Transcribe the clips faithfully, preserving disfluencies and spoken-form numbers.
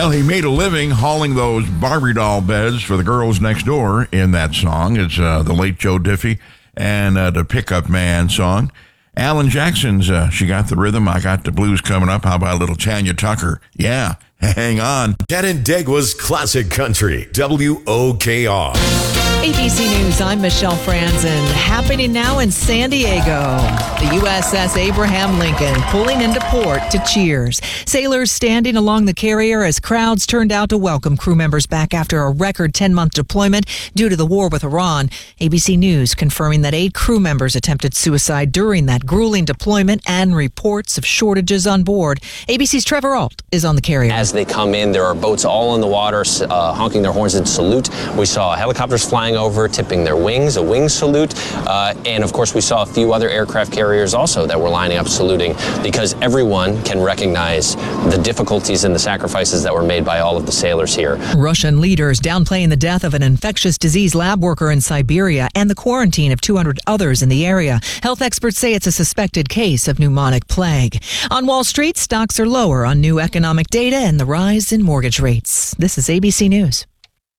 Well, he made a living hauling those Barbie doll beds for the girls next door in that song. It's uh, the late Joe Diffie and uh, the Pickup Man song. Alan Jackson's uh, She Got the Rhythm, I Got the Blues coming up. How about a little Tanya Tucker? Yeah, hang on. Canandaigua's Classic Country, W O K R. A B C News, I'm Michelle Franzen. Happening now in San Diego. The U S S Abraham Lincoln pulling into port to cheers. Sailors standing along the carrier as crowds turned out to welcome crew members back after a record ten-month deployment due to the war with Iran. A B C News confirming that eight crew members attempted suicide during that grueling deployment and reports of shortages on board. A B C's Trevor Ault is on the carrier. As they come in, there are boats all in the water uh, honking their horns in salute. We saw helicopters flying over, tipping their wings, a wing salute. Uh, and of course, we saw a few other aircraft carriers also that were lining up saluting, because everyone can recognize the difficulties and the sacrifices that were made by all of the sailors here. Russian leaders downplaying the death of an infectious disease lab worker in Siberia and the quarantine of two hundred others in the area. Health experts say it's a suspected case of pneumonic plague. On Wall Street, stocks are lower on new economic data and the rise in mortgage rates. This is A B C News.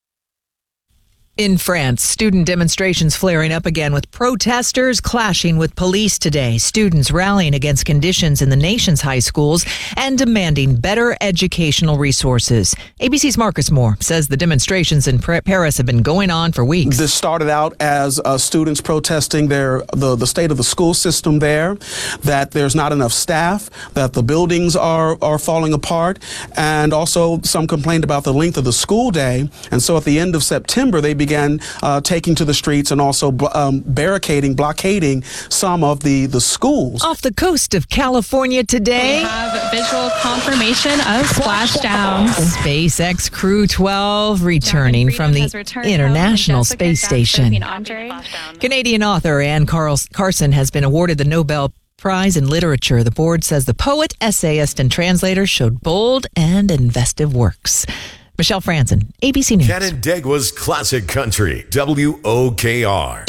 In France, student demonstrations flaring up again with protesters clashing with police today. Students rallying against conditions in the nation's high schools and demanding better educational resources. A B C's Marcus Moore says the demonstrations in Paris have been going on for weeks. This started out as uh, students protesting their the, the state of the school system there, that there's not enough staff, that the buildings are, are falling apart, and also some complained about the length of the school day. And so at the end of September, they began began uh, taking to the streets and also um, barricading, blockading some of the, the schools. Off the coast of California today, we have visual confirmation of splashdowns. SpaceX Crew twelve returning from the International Space Station. Canadian author Anne Carl- Carson has been awarded the Nobel Prize in Literature. The board says the poet, essayist, and translator showed bold and investive works. Michelle Franzen, A B C News. Canandaigua's Classic Country, W O K R.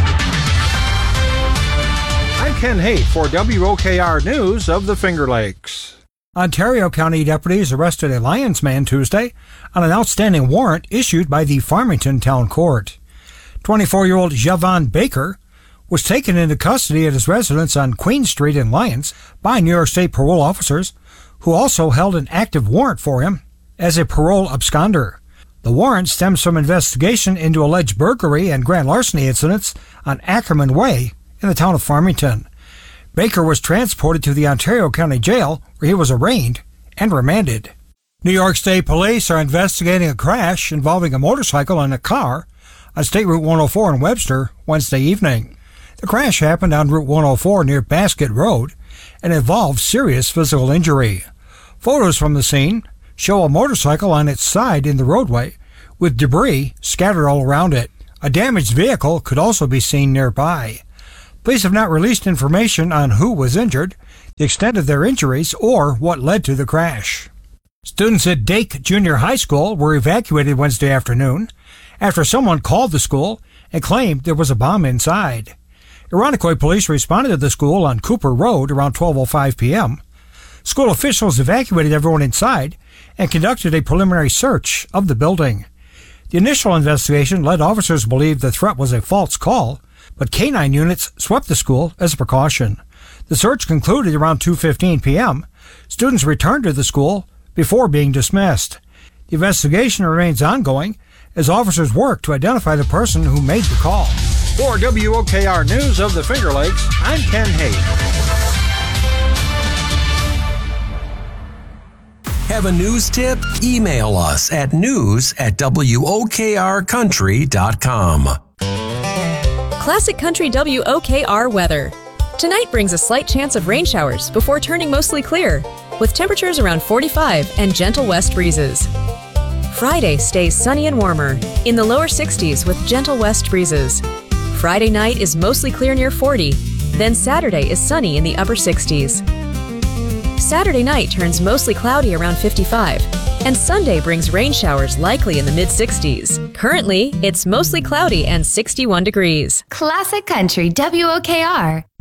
I'm Ken Haight for W O K R News of the Finger Lakes. Ontario County deputies arrested a Lyons man Tuesday on an outstanding warrant issued by the Farmington Town Court. twenty-four-year-old Javon Baker was taken into custody at his residence on Queen Street in Lyons by New York State parole officers, who also held an active warrant for him as a parole absconder. The warrant stems from investigation into alleged burglary and grand larceny incidents on Ackerman Way in the town of Farmington. Baker was transported to the Ontario County Jail, where he was arraigned and remanded. New York State Police are investigating a crash involving a motorcycle and a car on State Route one oh four in Webster Wednesday evening. The crash happened on Route one oh four near Basket Road and involved serious physical injury. Photos from the scene show a motorcycle on its side in the roadway with debris scattered all around it. A damaged vehicle could also be seen nearby. Police have not released information on who was injured, the extent of their injuries, or what led to the crash. Students at Dake Junior High School were evacuated Wednesday afternoon after someone called the school and claimed there was a bomb inside. Irondequoit police responded to the school on Cooper Road around twelve oh five p.m. School officials evacuated everyone inside and conducted a preliminary search of the building. The initial investigation led officers to believe the threat was a false call, but canine units swept the school as a precaution. The search concluded around two fifteen p.m. Students returned to the school before being dismissed. The investigation remains ongoing as officers work to identify the person who made the call. For W O K R News of the Finger Lakes, I'm Ken Haight. Have a news tip? Email us at news at W O K R country dot com. Classic Country W O K R weather. Tonight brings a slight chance of rain showers before turning mostly clear, with temperatures around forty-five and gentle west breezes. Friday stays sunny and warmer, in the lower sixties with gentle west breezes. Friday night is mostly clear near forty, then Saturday is sunny in the upper sixties. Saturday night turns mostly cloudy around fifty-five, and Sunday brings rain showers likely in the mid-sixties. Currently, it's mostly cloudy and sixty-one degrees. Classic Country W O K R.